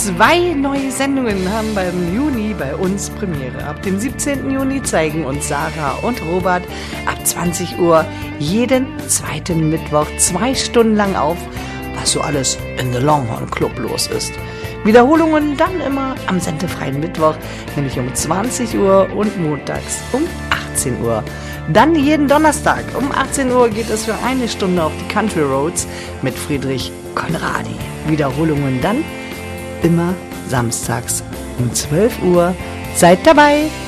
2 neue Sendungen haben beim Juni bei uns Premiere. Ab dem 17. Juni zeigen uns Sarah und Robert ab 20 Uhr jeden zweiten Mittwoch 2 Stunden lang auf, was so alles in The Longhorn Club los ist. Wiederholungen dann immer am sendefreien Mittwoch, nämlich um 20 Uhr und montags um 18 Uhr. Dann jeden Donnerstag um 18 Uhr geht es für 1 Stunde auf die Country Roads mit Friedrich Conradi. Wiederholungen dann immer samstags um 12 Uhr. Seid dabei!